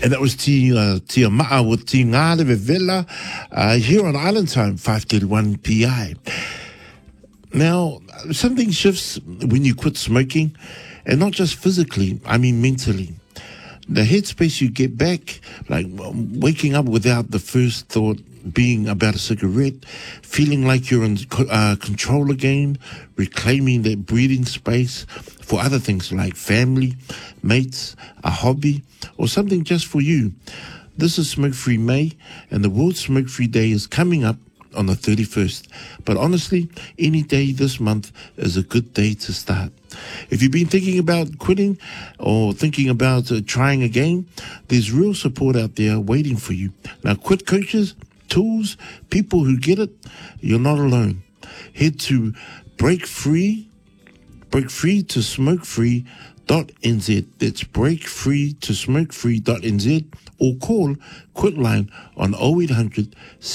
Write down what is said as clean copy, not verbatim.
And that was Tia Ma'a with Ti Ngāre Vevela here on Island Time, 5:31 PI. Now, something shifts when you quit smoking, and not just physically, I mean mentally. The headspace you get back, like waking up without the first thought being about a cigarette, feeling like you're in control again, reclaiming that breathing space for other things like family, mates, a hobby, or something just for you. This is Smoke Free May, and the World Smoke Free Day is coming up on the 31st. But honestly, any day this month is a good day to start. If you've been thinking about quitting or thinking about trying again, there's real support out there waiting for you. Now, quit coaches, tools, people who get it, you're not alone. Head to break free to smokefree.nz. That's breakfree to smokefree.nz, or call Quitline on 0800